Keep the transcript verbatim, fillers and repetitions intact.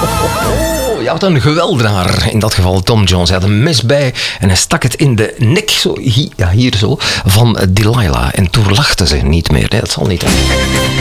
Je had een geweldenaar, in dat geval Tom Jones. Hij had een mes bij en hij stak het in de nek, zo, hier, ja, hier zo, van Delilah. En toen lachte ze niet meer. Nee, dat zal niet.